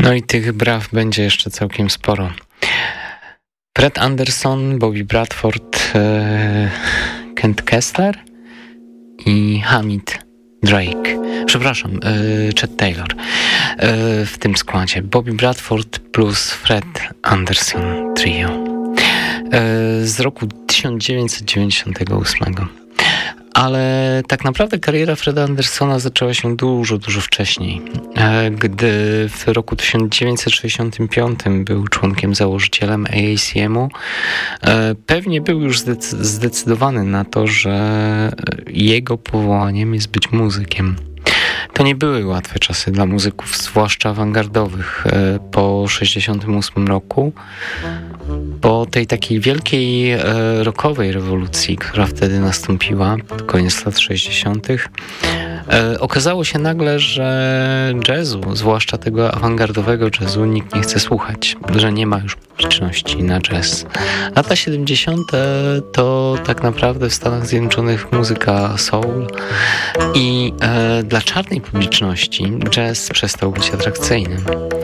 No i tych braw będzie jeszcze całkiem sporo. Fred Anderson, Bobby Bradford, Kent Kessler i Hamid Drake. Przepraszam, Chet Taylor w tym składzie. Bobby Bradford plus Fred Anderson Trio z roku 1998. Ale tak naprawdę kariera Freda Andersona zaczęła się dużo wcześniej, gdy w roku 1965 był członkiem założycielem AACM-u. Pewnie był już zdecydowany na to, że jego powołaniem jest być muzykiem. To nie były łatwe czasy dla muzyków, zwłaszcza awangardowych. Po 1968 roku, po tej takiej wielkiej rockowej rewolucji, która wtedy nastąpiła pod koniec lat 60., okazało się nagle, że jazzu, zwłaszcza tego awangardowego jazzu, nikt nie chce słuchać, że nie ma już publiczności na jazz. Lata 70. to tak naprawdę w Stanach Zjednoczonych muzyka soul i dla czarnej publiczności jazz przestał być atrakcyjny.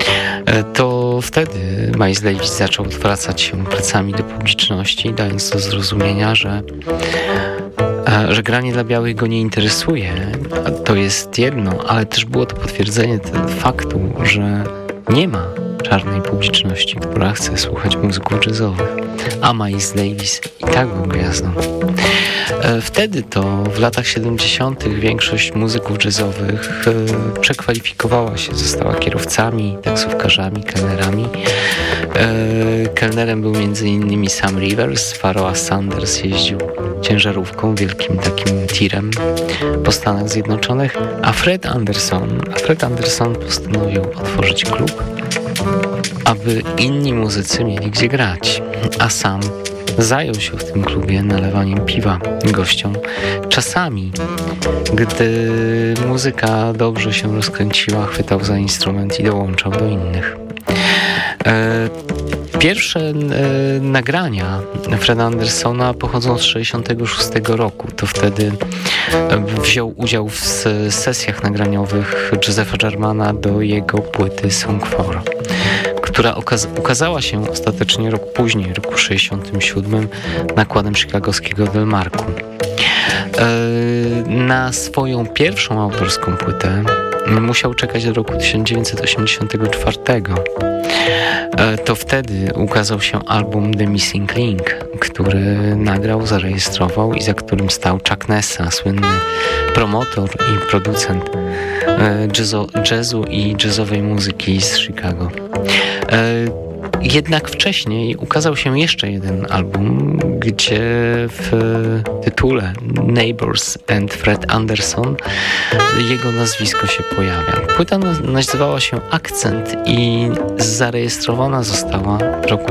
To wtedy Miles Davis zaczął odwracać się plecami do publiczności, dając do zrozumienia, że granie dla białych go nie interesuje. To jest jedno, ale też było to potwierdzenie faktu, że nie ma czarnej publiczności, która chce słuchać muzyków jazzowych, a Miles Davis i tak był gwiazdą. Wtedy to w latach 70. większość muzyków jazzowych przekwalifikowała się, została kierowcami, taksówkarzami, kelnerami. Kelnerem był m.in. Sam Rivers, Pharoah Sanders jeździł ciężarówką, wielkim takim tirem po Stanach Zjednoczonych, a Fred Anderson postanowił otworzyć klub, aby inni muzycy mieli gdzie grać, a sam zajął się w tym klubie nalewaniem piwa gościom. Czasami, gdy muzyka dobrze się rozkręciła, chwytał za instrument i dołączał do innych. Pierwsze nagrania Freda Andersona pochodzą z 1966 roku. To wtedy wziął udział w sesjach nagraniowych Josepha Jarmana do jego płyty Song 4, która ukazała się ostatecznie rok później, roku 1967, nakładem chicagowskiego Delmarku. Na swoją pierwszą autorską płytę musiał czekać do roku 1984. To wtedy ukazał się album The Missing Link, który nagrał, zarejestrował i za którym stał Chuck Nessa, słynny promotor i producent jazzu i jazzowej muzyki z Chicago. Jednak wcześniej ukazał się jeszcze jeden album, gdzie w tytule Neighbors and Fred Anderson jego nazwisko się pojawia. Płyta nazywała się Akcent i zarejestrowana została w roku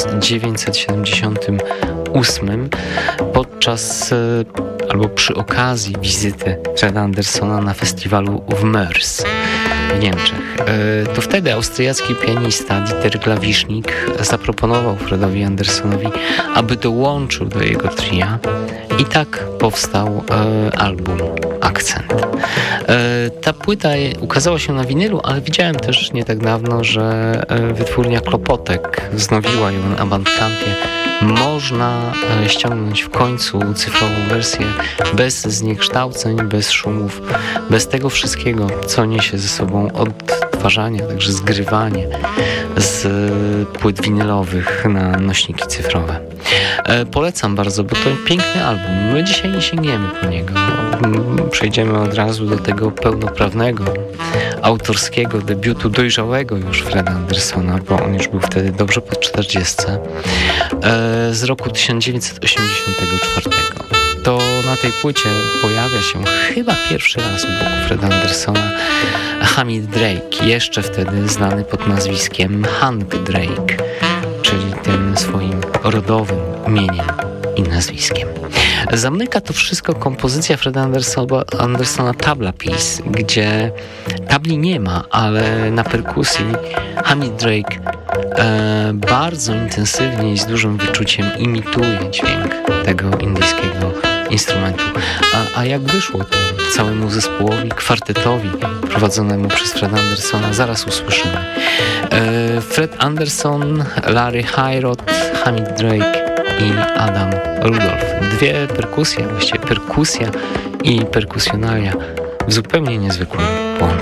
1978 podczas albo przy okazji wizyty Freda Andersona na festiwalu w Mörs w Niemczech. To wtedy austriacki pianista Dieter Klawisznik zaproponował Fredowi Andersonowi, aby dołączył do jego tria i tak powstał album Akcent. Ta płyta ukazała się na winylu, ale widziałem też nie tak dawno, że wytwórnia Klopotek wznowiła ją na Bandcampie. Można ściągnąć w końcu cyfrową wersję bez zniekształceń, bez szumów, bez tego wszystkiego, co niesie ze sobą odtwarzanie, także zgrywanie z płyt winylowych na nośniki cyfrowe. Polecam bardzo, bo to piękny album. My dzisiaj nie sięgniemy po niego. Przejdziemy od razu do tego pełnoprawnego, autorskiego debiutu, dojrzałego już Freda Andersona, bo on już był wtedy dobrze po 40, z roku 1984. To na tej płycie pojawia się chyba pierwszy raz u boku Freda Andersona Hamid Drake, jeszcze wtedy znany pod nazwiskiem Hank Drake, czyli tym swoim rodowym imieniem i nazwiskiem. Zamyka to wszystko kompozycja Freda Andersona Tabla Piece, gdzie tabli nie ma, ale na perkusji Hamid Drake bardzo intensywnie i z dużym wyczuciem imituje dźwięk tego indyjskiego instrumentu. A jak wyszło to całemu zespołowi, kwartetowi prowadzonemu przez Freda Andersona, zaraz usłyszymy. Fred Anderson, Larry Hirot, Hamid Drake i Adam Rudolph. Dwie perkusje, właściwie perkusja i perkusjonalia w zupełnie niezwykłym połączeniu.